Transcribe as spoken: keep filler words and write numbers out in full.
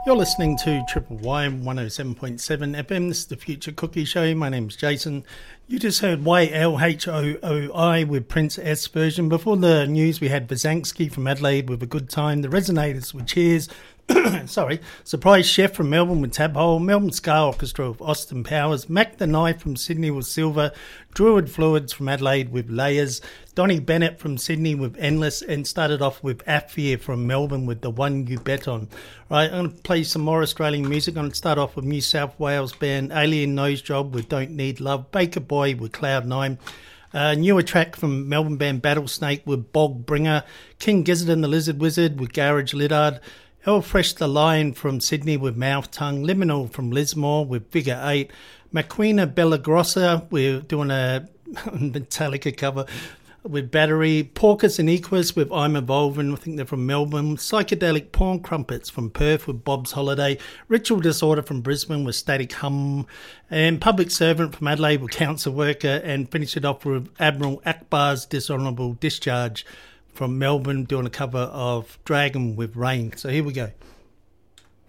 You're listening to Triple Y one oh seven point seven F M. This is the Future Cookie Show. My name's Jason. You just heard Y L H O O I with Prince S version. Before the news, we had Vazansky from Adelaide with A Good Time. The Resonators with Cheers. Sorry. Surprise Chef from Melbourne with Tab Hole. Melbourne Ska Orchestra with Austin Powers. Mac the Knife from Sydney with Silver. Druid Fluids from Adelaide with Layers. Donny Bennett from Sydney with Endless. And started off with Afia from Melbourne with The One You Bet On. Right, I'm going to play some more Australian music. I'm going to start off with New South Wales band Alien Nose Job with Don't Need Love. Baker Boy with Cloud Nine. A uh, newer track from Melbourne band Battlesnake with Bog Bringer. King Gizzard and the Lizard Wizard with Garage Lidard. El Fresh the Lion from Sydney with Mouth Tongue. Liminal from Lismore with Figure Eight. McQueen Bella Grossa, we're doing a Metallica cover with Battery. Porcus and Equus with I'm Evolving, I think they're from Melbourne. Psychedelic Porn Crumpets from Perth with Bob's Holiday. Ritual Disorder from Brisbane with Static Hum. And Public Servant from Adelaide with Council Worker. And finish it off with Admiral Akbar's Dishonourable Discharge from Melbourne, doing a cover of Dragon with Rain. So here we go.